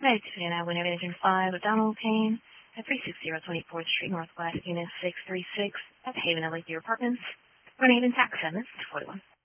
Hi, Tiffany and I went over Engine 5 with Donald Payne at 360 24th Street Northwest, Unit 636 at Haven at Lakeview Apartments. We're going to tax 741.